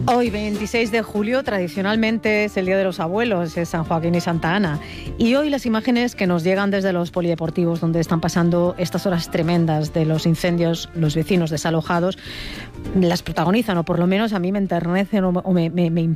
Hoy, 26 de julio, tradicionalmente es el Día de los Abuelos, es San Joaquín y Santa Ana. Y hoy las imágenes que nos llegan desde los polideportivos, donde están pasando estas horas tremendas de los incendios, los vecinos desalojados, las protagonizan, o por lo menos a mí me enternecen o me